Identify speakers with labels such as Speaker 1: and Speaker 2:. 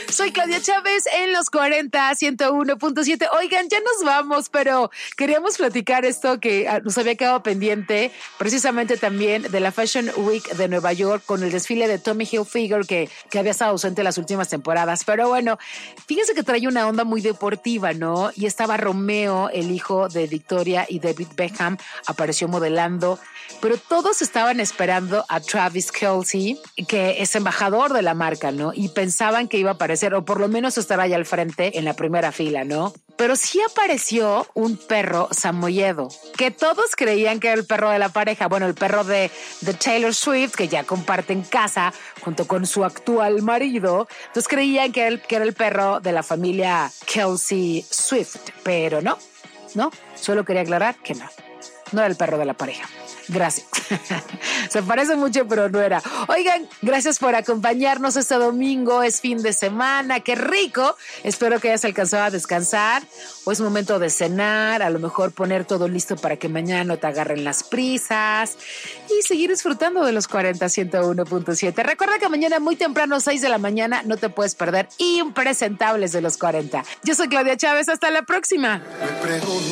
Speaker 1: Soy Claudia Chávez en los 40, 101.7. Oigan, ya nos vamos, pero queríamos platicar esto que nos había quedado pendiente, precisamente también de la Fashion Week de Nueva York con el desfile de Tommy Hilfiger que había estado ausente las últimas temporadas. Pero bueno, fíjense que trae una onda muy deportiva, ¿no? Y estaba Romeo, el hijo de Victoria y David Beckham, apareció modelando, pero todos estaban esperando a Travis Kelce, que es embajador de la marca, ¿no? Y pensaban que iba a aparecer, o por lo menos estar allá al frente en la primera fila, ¿no? Pero sí apareció un perro samoyedo, que todos creían que era el perro de la pareja. Bueno, el perro de Taylor Swift, que ya comparten casa junto con su actual marido. Entonces creían que era el perro de la familia Kelce Swift, pero no, solo quería aclarar que no era el perro de la pareja. Gracias. Se parece mucho, pero no era. Oigan, gracias por acompañarnos este domingo. Es fin de semana. ¡Qué rico! Espero que hayas alcanzado a descansar. O es momento de cenar. A lo mejor poner todo listo para que mañana no te agarren las prisas. Y seguir disfrutando de los 40 101.7. Recuerda que mañana muy temprano, 6 de la mañana, no te puedes perder Impresentables de los 40. Yo soy Claudia Chávez. Hasta la próxima.